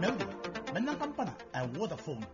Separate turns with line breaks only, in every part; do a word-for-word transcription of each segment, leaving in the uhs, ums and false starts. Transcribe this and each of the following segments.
no, menang kampana, a Vodafone.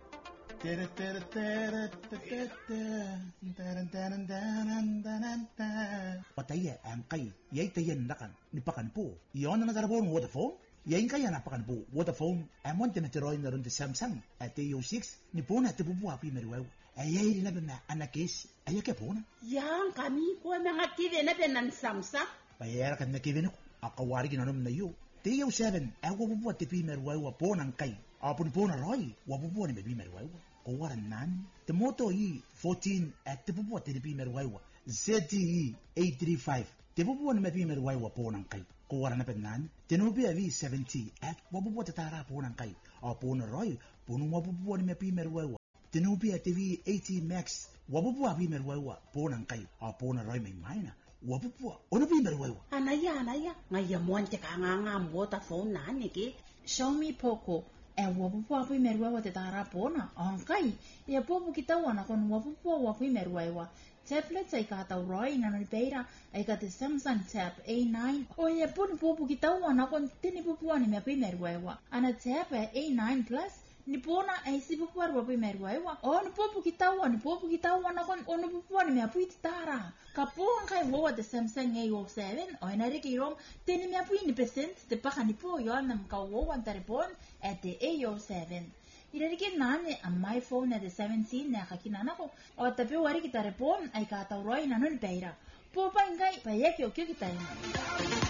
Pataya ang kay, yay tayan nakan, nipakan po. Iyon na nagarabon Vodafone? Yain kaya napakan po, Vodafone, amon tinatiroy na rin di Samsung, at T U six, ni po na tibubuha pi meriwew. Ayay rin na ba na anakis, ayay ka po na?
Yang kami ko na nga kide na ba ng Samsung?
Bayara ka na kivin ako, akawari ginanom na yu. T U seven, ay wabubuha ti pi meriwew po ng kay. Apon po na roy, wabubuha ni pi meriwew. Kawaran nan, Timoto E fourteen at tibubuha ti pi meriwew. Z T E eight thirty-five, tibubuha ni pi meriwew po ng kay. Kuwara na penan, tinubia V seventy at wabubuha tatara po ng kay. O po na roy, punong wabubuha ni Mepi Merwewa. Tinubia T V eighty Max, wabubuha Pi Merwewa po ng kay. O po na roy may mayna, wabubuha. O na Pi Merwewa.
Anaya, anaya. Ngayon te ka nga nga Vodafone na niki.
Xiaomi Poco, e wabubuha Pi Merwewa tatara po na. O kay, e popo kitawan akon wabubuha Pi Merwewa. Tablet ay katawroy na nalipera ay kati Samsung Tab A nine o ya pun pupu kitawan akong tinipupuan ni Mepi Merwewa. Ana Tab A nine Plus nipona ay sipupuan Mepi Merwewa o nipupu kitawan nipupu kitawan akong o nipupuan ni Mepi titara. Kapuan kay wawa de Samsung A seven o inarikirom tini Mepi ni present te pakanipo yon nam kawawan taripon at the A seven. Irarikin nani ang my phone na the seventeen na kakinana ko o tapi wari kita repon ay katawroy na nun pera. Po pa ingay payek yo kyo kita yun.